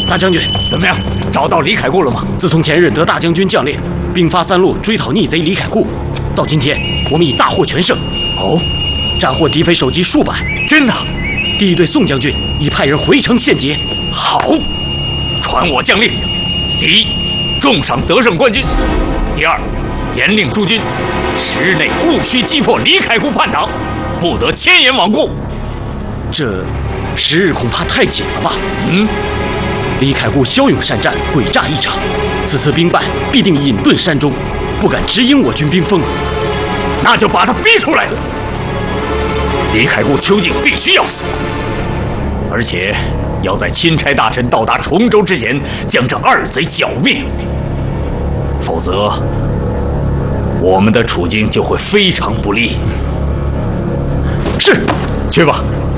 大将军， 怎么样？找到李凯固了吗？ 自从前日得大将军将令，兵发三路追讨逆贼李凯固，到今天我们已大获全胜。 哦， 斩获敌匪首级数百。 真的？ 第一队宋将军已派人回城献捷。 好，传我将令：第一，重赏得胜冠军；第二，严令诸军10日内务须击破李凯固叛党，不得迁延罔顾。 这10日恐怕太紧了吧？李凯固骁勇善战，诡诈异常，此次兵败必定隐遁山中，不敢直迎我军兵锋。 那就把他逼出来！李凯固究竟必须要死，而且要在钦差大臣到达崇州之前将这2贼剿灭，否则我们的处境就会非常不利。 是， 去吧。